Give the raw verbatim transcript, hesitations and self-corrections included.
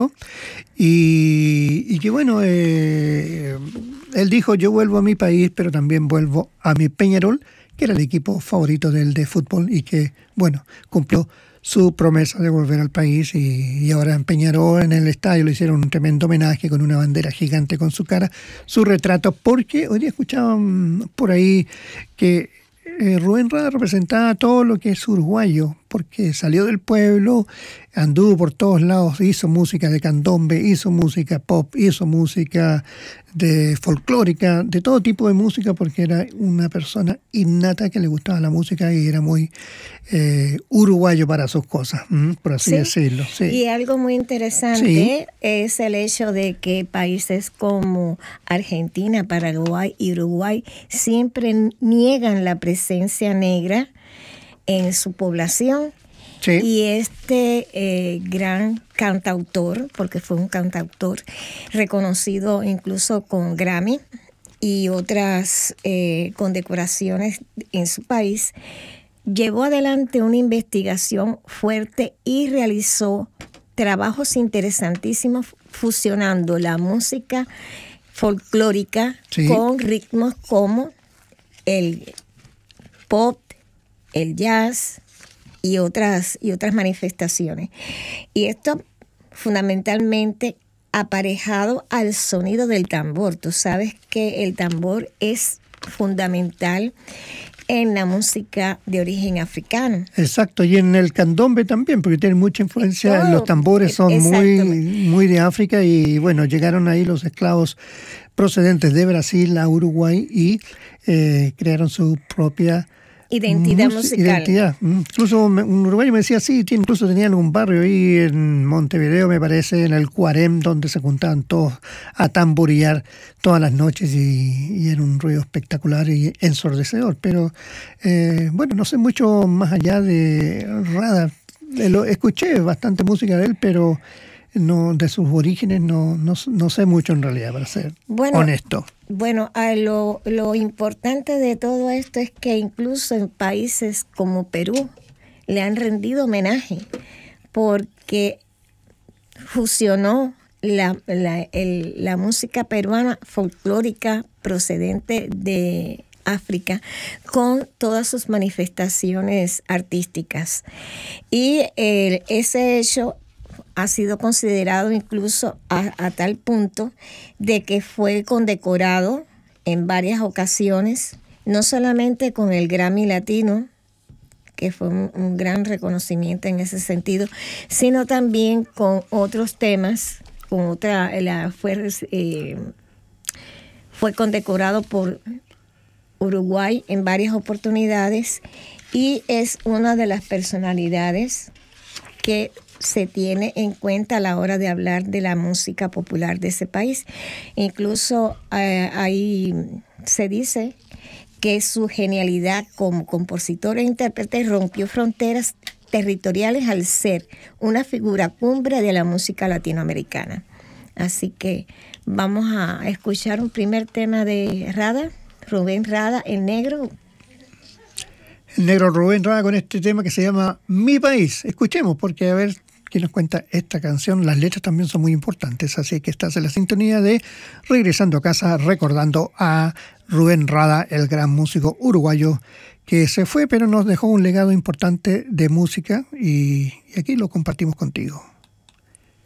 Y, y que bueno, eh, él dijo, yo vuelvo a mi país, pero también vuelvo a mi Peñarol, que era el equipo favorito del de fútbol y que, bueno, cumplió su promesa de volver al país y, y ahora en Peñarol, en el estadio, le hicieron un tremendo homenaje con una bandera gigante con su cara, su retrato, porque hoy día escuchaban por ahí que eh, Rubén Rada representaba todo lo que es uruguayo, porque salió del pueblo, anduvo por todos lados, hizo música de candombe, hizo música pop, hizo música de folclórica, de todo tipo de música, porque era una persona innata que le gustaba la música y era muy eh, uruguayo para sus cosas, ¿m? Por así sí. decirlo. Sí. Y algo muy interesante sí. es el hecho de que países como Argentina, Paraguay y Uruguay siempre niegan la presencia negra en su población. Sí. Y este eh, gran cantautor, porque fue un cantautor reconocido incluso con Grammy y otras eh, condecoraciones en su país, llevó adelante una investigación fuerte y realizó trabajos interesantísimos fusionando la música folclórica sí. con ritmos como el pop, el jazz y otras, y otras manifestaciones. Y esto fundamentalmente aparejado al sonido del tambor. Tú sabes que el tambor es fundamental en la música de origen africano. Exacto, y en el candombe también, porque tiene mucha influencia, Todo, los tambores son muy, muy de África y bueno, llegaron ahí los esclavos procedentes de Brasil a Uruguay y eh, crearon su propia identidad mus- musical. Identidad. Incluso un uruguayo me decía, sí, incluso tenía algún barrio ahí en Montevideo, me parece, en el Cuarem, donde se juntaban todos a tamborillar todas las noches y, y era un ruido espectacular y ensordecedor. Pero, eh, bueno, no sé mucho más allá de Rada. Lo, escuché bastante música de él, pero no de sus orígenes no, no, no sé mucho en realidad, para ser bueno, honesto. Bueno, a lo, lo importante de todo esto es que incluso en países como Perú le han rendido homenaje porque fusionó la, la, el, la música peruana folclórica procedente de África con todas sus manifestaciones artísticas. Y eh, ese hecho ha sido considerado incluso a, a tal punto de que fue condecorado en varias ocasiones, no solamente con el Grammy Latino, que fue un, un gran reconocimiento en ese sentido, sino también con otros temas, con otra, la, fue, eh, fue condecorado por Uruguay en varias oportunidades y es una de las personalidades que se tiene en cuenta a la hora de hablar de la música popular de ese país. Incluso eh, ahí se dice que su genialidad como compositor e intérprete rompió fronteras territoriales al ser una figura cumbre de la música latinoamericana. Así que vamos a escuchar un primer tema de Rada, Rubén Rada, el negro. El negro Rubén Rada con este tema que se llama Mi País. Escuchemos, porque a ver qué nos cuenta esta canción. Las letras también son muy importantes, así que estás en la sintonía de Regresando a Casa, recordando a Rubén Rada, el gran músico uruguayo que se fue, pero nos dejó un legado importante de música y, y aquí lo compartimos contigo.